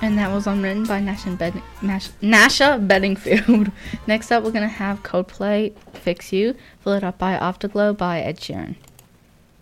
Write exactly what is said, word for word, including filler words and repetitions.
And that was unwritten by Nasha, Bed- Nash- Nasha Bedingfield. Next up, we're going to have Coldplay, Fix You, followed up by Afterglow by Ed Sheeran.